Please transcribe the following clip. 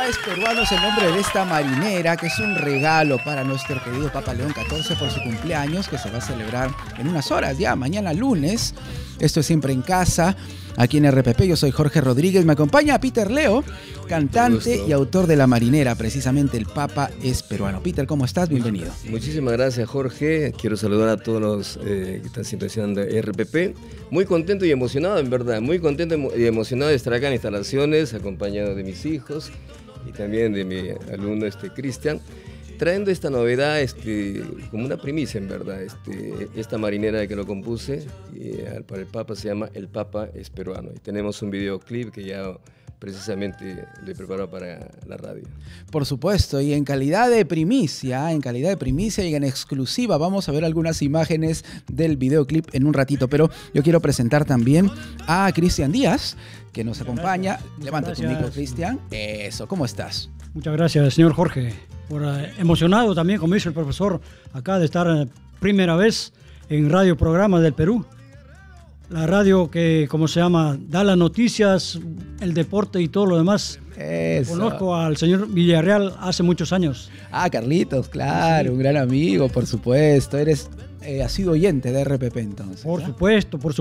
Papa es peruano es el nombre de esta marinera, que es un regalo para nuestro querido Papa León XIV por su cumpleaños, que se va a celebrar en unas horas ya, mañana lunes. Esto es Siempre en Casa, aquí en RPP. Yo soy Jorge Rodríguez, me acompaña Peter Leo, cantante y autor de La Marinera, precisamente el Papa es peruano. Peter, ¿cómo estás? Bienvenido. Muchísimas gracias, Jorge. Quiero saludar a todos los que están sintonizando RPP. Muy contento y emocionado, en verdad. Muy contento y emocionado de estar acá en instalaciones, acompañado de mis hijos y también de mi alumno Cristian, trayendo esta novedad como una primicia, en verdad. Esta marinera que lo compuse para el Papa se llama El Papa es peruano. Y tenemos un videoclip que ya precisamente le preparó para la radio. Por supuesto, y en calidad de primicia y en exclusiva vamos a ver algunas imágenes del videoclip en un ratito, pero yo quiero presentar también a Cristian Díaz, que nos acompaña. Levanta tu micro, Cristian. Eso, ¿cómo estás? Muchas gracias, señor Jorge. Emocionado también, como dice el profesor, acá de estar primera vez en Radio Programa del Perú. La radio que, ¿cómo se llama? Da las noticias, el deporte y todo lo demás. Eso. Conozco al señor Villarreal hace muchos años. Ah, Carlitos, claro, sí. Un gran amigo, por supuesto. Has sido oyente de RPP entonces. Por supuesto, por supuesto.